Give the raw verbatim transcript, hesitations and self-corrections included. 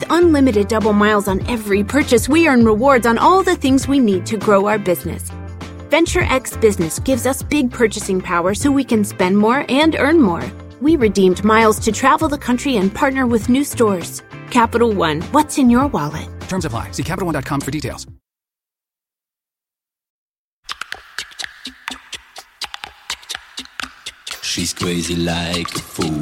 unlimited double miles on every purchase, we earn rewards on all the things we need to grow our business. Venture X Business gives us big purchasing power so we can spend more and earn more. We redeemed miles to travel the country and partner with new stores. Capital One, what's in your wallet? Terms apply. See Capital One dot com for details. She's crazy like a fool.